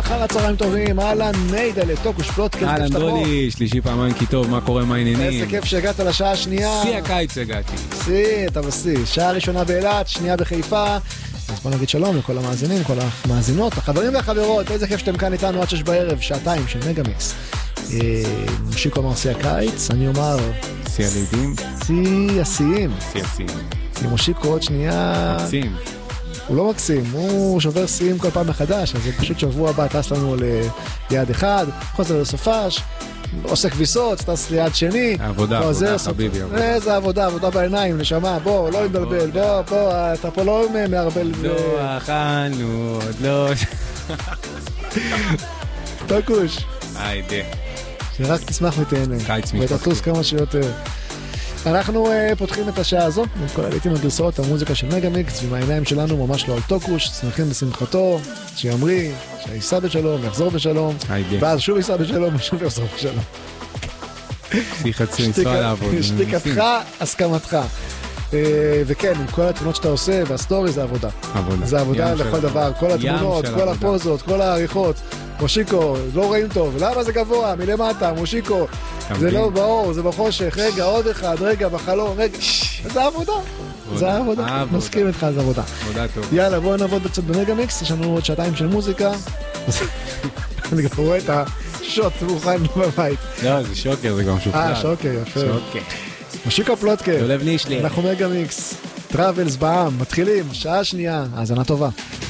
אחר הצהריים טובים, אהלן ניידה לטוקוש פלודקאסט. אהלן דולי, שלישי פעמיים כי טוב, מה קורה, מה העניינים? איזה כיף שהגעת לשעה השנייה. שיא הקיץ הגעתי. אתה בשיא, שעה ראשונה באילת, שנייה בחיפה. אז בוא נגיד שלום לכל המאזינים, כל המאזינות, החברים והחברות, איזה כיף שאתם כאן איתנו עד 6 בערב, שעתיים של מגה-מיקס. שיקו אמר שיא הקיץ, אני אומר... שיא הלידים. שיא השיאים. שיא השיאים. מושיקו עוד שנייה... מקסים. הוא לא מקסים, הוא שובר שיאים כל פעם מחדש, אז זה פשוט שבוע הבא טס לנו ליד אחד, חוזר לסופש, עושה כביסות, טס ליד שני. עבודה, חביבי. איזה עבודה בעיניים, נשמה, בוא, לא נתבלבל, בוא, אתה פה לא מערבל. לא אכלנו, עוד לא... תקוש. היידה. שרק תשמח ותהנה. קיץ מתפקד. ותטוס כמה שיותר. אנחנו פותחים את השעה הזו, עם כל הלעיתים הגרסאות, המוזיקה של מגה-מיקס, ועם העיניים שלנו ממש לא על טוקוש, שמחים בשמחתו, שימריא, שיסע בשלום, יחזור בשלום, ואז שוב יסע בשלום, ושוב יחזור בשלום. שתיקתך, הסכמתך. וכן, עם כל התמונות שאתה עושה, והסטורי זה עבודה. זה עבודה לכל דבר, כל התמונות, כל הפוזות, כל העריכות. מושיקו, לא רואים טוב, למה זה גבוה? מלמטה, מושיקו, זה לא באור, זה בחושך, רגע, עוד אחד, רגע, בחלום, רגע, זה עבודה, זה עבודה, מסכים איתך, זה עבודה. עבודה טוב. יאללה, בואו נעבוד קצת במגה-מיקס, יש לנו עוד שעתיים של מוזיקה, אני גם רואה את השוט מוכן בבית. לא, זה שוקר, זה גם שוקר. שוקר, יפה. מושיקו פלודקאסט, אנחנו מגה-מיקס, טראבלס בעם, מתחילים, שעה שנייה, האזנה טובה.